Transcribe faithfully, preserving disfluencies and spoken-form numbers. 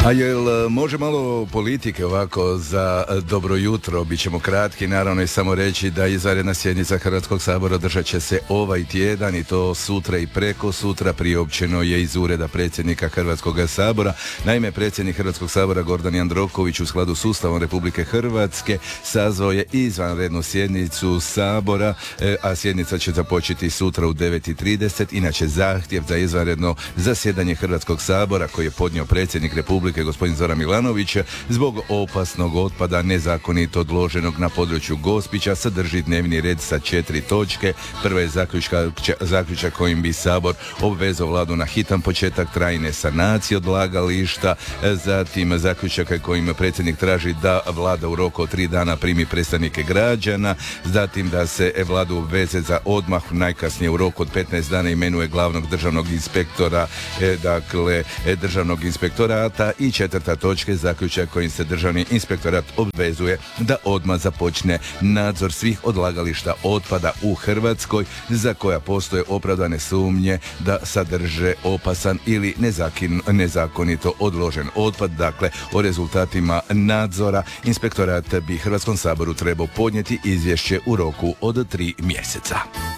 A jel može malo politike ovako za dobro jutro? Bićemo kratki, naravno, i samo reći da izvanredna sjednica Hrvatskog sabora održat će se ovaj tjedan i to sutra i preko sutra. Priopćeno je iz ureda predsjednika Hrvatskog sabora. Naime, predsjednik Hrvatskog sabora Gordan Jandroković u skladu s Ustavom Republike Hrvatske sazvao je izvanrednu sjednicu sabora, a sjednica će započeti sutra u devet i trideset. Inače, zahtjev za izvanredno zasjedanje Hrvatskog sabora koji je podnio predsjednik Republike gospodin Zoran Milanović zbog opasnog otpada nezakonito odloženog na području Gospića sadrži dnevni red sa četiri točke. Prva je zaključak kojim bi Sabor obvezao vladu na hitan početak trajne sanacije odlagališta, zatim zaključak kojim predsjednik traži da vlada u roku od tri dana primi predstavnike građana, zatim da se vladu obveze za odmah najkasnije u roku od petnaest dana imenuje glavnog državnog inspektora, dakle državnog inspektorata, i četvrta točka je zaključak kojim se državni inspektorat obvezuje da odmah započne nadzor svih odlagališta otpada u Hrvatskoj za koja postoje opravdane sumnje da sadrže opasan ili nezakin, nezakonito odložen otpad. Dakle, o rezultatima nadzora inspektorat bi Hrvatskom saboru trebao podnijeti izvješće u roku od tri mjeseca.